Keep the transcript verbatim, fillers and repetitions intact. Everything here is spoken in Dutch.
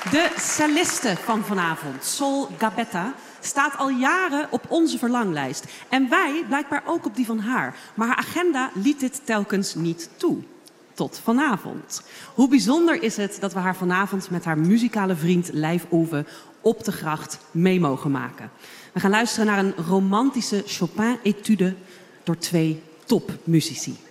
De celliste van vanavond, Sol Gabetta, staat al jaren op onze verlanglijst. En wij blijkbaar ook op die van haar. Maar haar agenda liet dit telkens niet toe. Tot vanavond. Hoe bijzonder is het dat we haar vanavond met haar muzikale vriend Lijf Ove op de gracht mee mogen maken. We gaan luisteren naar een romantische Chopin-etude door twee topmuzici.